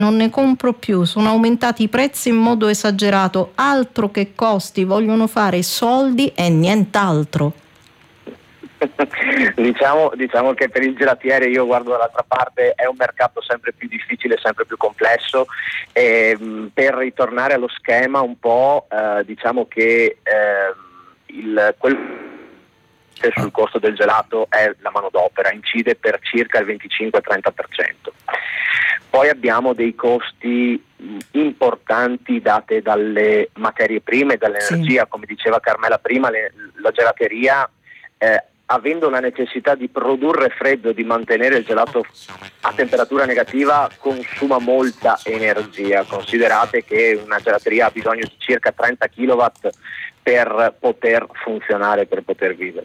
non ne compro più, sono aumentati i prezzi in modo esagerato, altro che costi, vogliono fare soldi e nient'altro. Diciamo che per il gelatiere, io guardo dall'altra parte, è un mercato sempre più difficile, sempre più complesso, e per ritornare allo schema un po', diciamo che quello che sul costo del gelato è la manodopera, incide per circa il 25-30%. Poi abbiamo dei costi importanti date dalle materie prime, dall'energia, come diceva Carmela prima, la gelateria, avendo la necessità di produrre freddo, di mantenere il gelato a temperatura negativa, consuma molta energia. Considerate che una gelateria ha bisogno di circa 30 kW per poter funzionare, per poter vivere.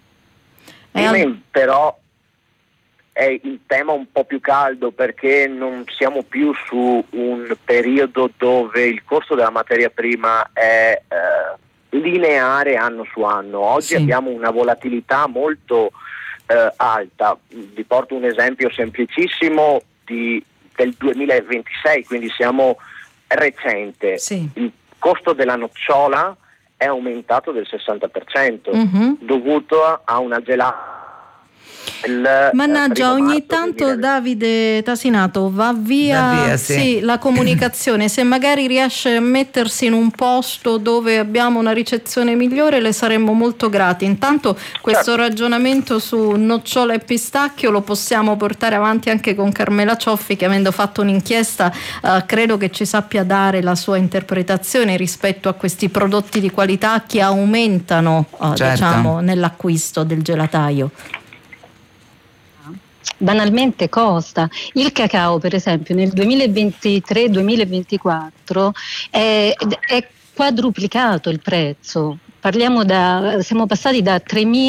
Però è il tema un po' più caldo, perché non siamo più su un periodo dove il costo della materia prima è lineare anno su anno. Oggi abbiamo una volatilità molto alta. Vi porto un esempio semplicissimo del 2026, quindi siamo recente. Il costo della nocciola è aumentato del 60%, dovuto a una gelata. Mannaggia, ogni tanto Davide Tasinato va via sì, la comunicazione. Se magari riesce a mettersi in un posto dove abbiamo una ricezione migliore, le saremmo molto grati. Intanto questo ragionamento su nocciola e pistacchio lo possiamo portare avanti anche con Carmela Cioffi, che avendo fatto un'inchiesta credo che ci sappia dare la sua interpretazione rispetto a questi prodotti di qualità che aumentano diciamo nell'acquisto del gelataio. Banalmente costa. Il cacao, per esempio, nel 2023-2024 è quadruplicato il prezzo. Siamo passati da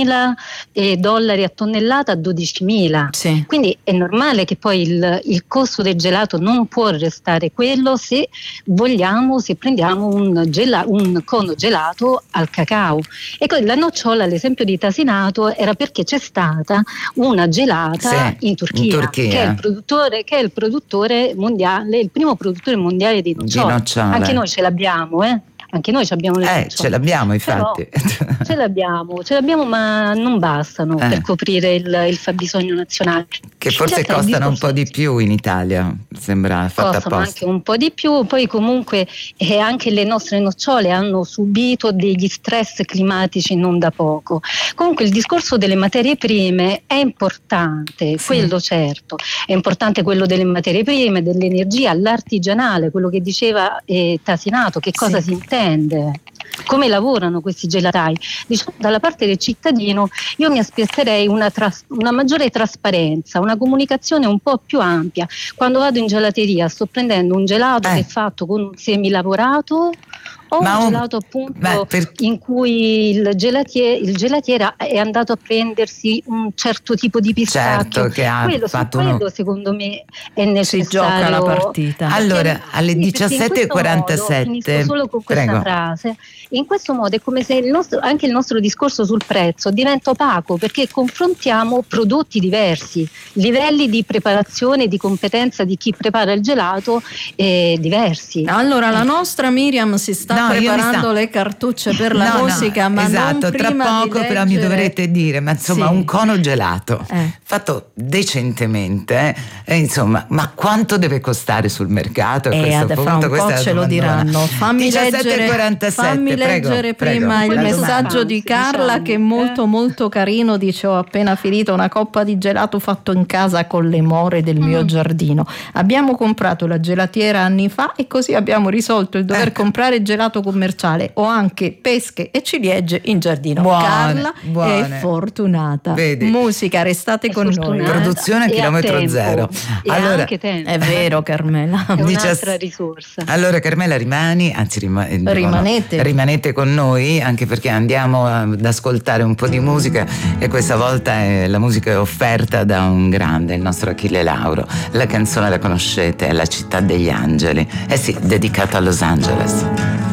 $3.000 a tonnellata a 12.000. Quindi è normale che poi il costo del gelato non può restare quello se prendiamo un cono gelato al cacao. E poi la nocciola, l'esempio di Tasinato, era perché c'è stata una gelata in Turchia. Che è il produttore mondiale, il primo produttore mondiale di nocciole. Anche noi ce l'abbiamo, Anche noi abbiamo le nocciole. Ce l'abbiamo, infatti. Ce l'abbiamo, ma non bastano per coprire il fabbisogno nazionale. Che forse costano un po' di più in Italia, sembra fatta apposta. Costano anche un po' di più, poi comunque anche le nostre nocciole hanno subito degli stress climatici non da poco. Comunque il discorso delle materie prime è importante, quello certo, è importante quello delle materie prime, dell'energia, l'artigianale, quello che diceva Tasinato, che cosa si intende. Come lavorano questi gelatai? Diciamo, dalla parte del cittadino io mi aspetterei una maggiore trasparenza, una comunicazione un po' più ampia. Quando vado in gelateria sto prendendo un gelato che è fatto con un semilavorato o un gelato appunto in cui il gelatiere è andato a prendersi un certo tipo di pistacchio. Quello secondo me è necessario. Si gioca la partita. Allora alle 17:47 finisco solo con questa frase. In questo modo è come se anche il nostro discorso sul prezzo diventa opaco, perché confrontiamo prodotti diversi, livelli di preparazione e di competenza di chi prepara il gelato diversi. Allora la nostra Miriam si sta preparando le cartucce per la musica, ma non tra poco però mi dovrete dire, ma insomma un cono gelato fatto decentemente, insomma, ma quanto deve costare sul mercato? A questo punto un po' ce lo diranno. Fammi leggere prima il messaggio di Carla, che è molto molto carino. Dice: ho appena finito una coppa di gelato fatto in casa con le more del mio giardino. Abbiamo comprato la gelatiera anni fa e così abbiamo risolto il dover comprare gelato commerciale. Ho anche pesche e ciliegie in giardino. Carla è fortunata. Vedi? Musica, restate con noi. Produzione a chilometro zero. Allora, è vero, Carmela. È un'altra risorsa. Allora Carmela rimani, anzi rimanete con noi, anche perché andiamo ad ascoltare un po' di musica, e questa volta la musica è offerta da un grande, il nostro Achille Lauro. La canzone la conoscete, è La città degli angeli, dedicata a Los Angeles.